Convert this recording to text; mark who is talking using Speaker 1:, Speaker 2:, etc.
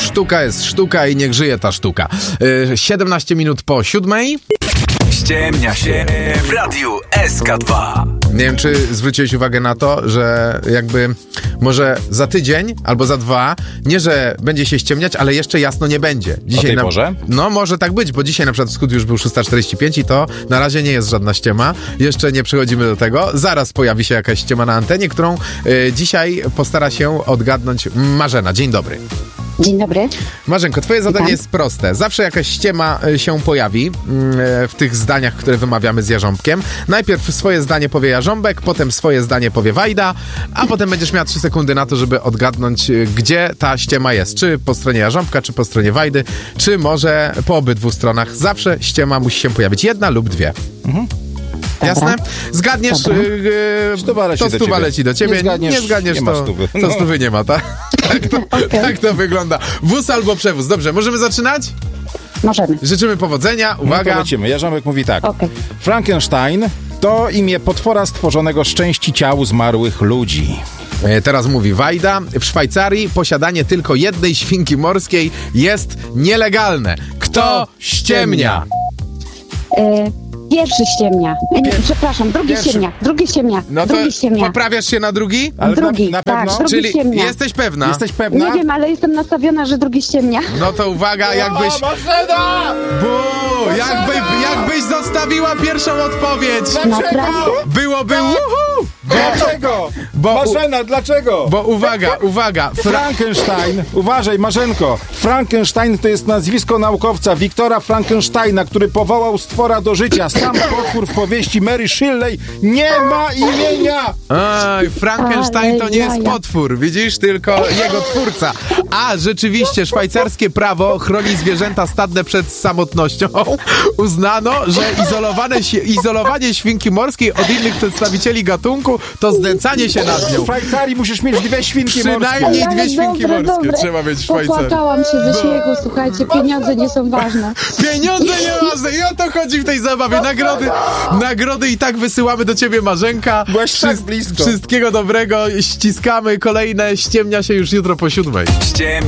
Speaker 1: Sztuka jest sztuka i niech żyje ta sztuka. 17 minut po 7:00.
Speaker 2: Ściemnia się w Radiu SK2.
Speaker 1: Nie wiem, czy zwróciłeś uwagę na to, że jakby może za tydzień albo za 2, nie że będzie się ściemniać, ale jeszcze jasno nie będzie.
Speaker 3: Dzisiaj porze?
Speaker 1: No może tak być, bo dzisiaj na przykład w studiu już był 6:45 i to na razie nie jest żadna ściema. Jeszcze nie przechodzimy do tego. Zaraz pojawi się jakaś ściema na antenie, którą dzisiaj postara się odgadnąć Marzena. Dzień dobry.
Speaker 4: Dzień dobry.
Speaker 1: Marzenko, twoje zadanie jest proste. Zawsze jakaś ściema się pojawi w tych zdaniach, które wymawiamy z Jarząbkiem. Najpierw swoje zdanie powie Jarząbek, potem swoje zdanie powie Wajda, a potem będziesz miała 3 sekundy na to, żeby odgadnąć, gdzie ta ściema jest. Czy po stronie Jarząbka, czy po stronie Wajdy, czy może po obydwu stronach. Zawsze ściema musi się pojawić 1 lub 2. Jasne? Zgadniesz, to stuwa leci do ciebie. Nie zgadniesz,
Speaker 3: nie ma
Speaker 1: to
Speaker 3: stówy.
Speaker 1: To stówy nie ma, tak? Tak to wygląda. Wóz albo przewóz. Dobrze, możemy zaczynać?
Speaker 4: Możemy.
Speaker 1: Życzymy powodzenia. Uwaga.
Speaker 3: No to lecimy. Jarząbek mówi tak.
Speaker 4: Okej.
Speaker 3: Frankenstein to imię potwora stworzonego z części ciał zmarłych ludzi.
Speaker 1: Teraz mówi Wajda. W Szwajcarii posiadanie tylko jednej świnki morskiej jest nielegalne. Kto ściemnia?
Speaker 4: Pierwszy ściemnia. Nie, przepraszam, drugi
Speaker 1: Pierwszy.
Speaker 4: ściemnia. Drugi ściemnia.
Speaker 1: No to
Speaker 4: drugi ściemnia.
Speaker 1: poprawiasz się na drugi?
Speaker 3: Ale
Speaker 4: Drugi,
Speaker 3: na pewno?
Speaker 4: tak, drugi
Speaker 1: Czyli
Speaker 4: ściemnia.
Speaker 1: jesteś pewna?
Speaker 3: Jesteś pewna?
Speaker 4: Nie wiem, ale jestem nastawiona, że drugi ściemnia.
Speaker 1: No to uwaga, jakbyś...
Speaker 3: Marzena!
Speaker 1: Jakbyś zostawiła pierwszą odpowiedź.
Speaker 4: Naprawdę?
Speaker 1: Byłoby woohoo!
Speaker 3: Dlaczego? Marzena, dlaczego?
Speaker 1: Bo uwaga,
Speaker 3: Frankenstein, uważaj Marzenko, Frankenstein to jest nazwisko naukowca Wiktora Frankensteina, który powołał stwora do życia. Sam potwór w powieści Mary Shelley nie ma imienia!
Speaker 1: Frankenstein to nie jest
Speaker 4: Ale jaja.
Speaker 1: potwór, widzisz, tylko jego twórca. A rzeczywiście szwajcarskie prawo chroni zwierzęta stadne przed samotnością. Uznano, że izolowanie świnki morskiej od innych przedstawicieli gatunku to znęcanie się nad
Speaker 3: W
Speaker 1: nią.
Speaker 3: Szwajcarii musisz mieć 2 świnki morskie.
Speaker 1: Przynajmniej 2 świnki morskie
Speaker 4: Dobre.
Speaker 1: trzeba mieć w Szwajcarii.
Speaker 4: Popłakałam się ze śmiechu, słuchajcie, pieniądze nie są ważne.
Speaker 1: Pieniądze nieważne i o to chodzi w tej zabawie. Nagrody i tak wysyłamy do ciebie, Marzenka.
Speaker 3: Byłaś tak blisko.
Speaker 1: Wszystkiego dobrego, ściskamy. Kolejne ściemnia się już jutro po 7:00.
Speaker 2: Ściemnia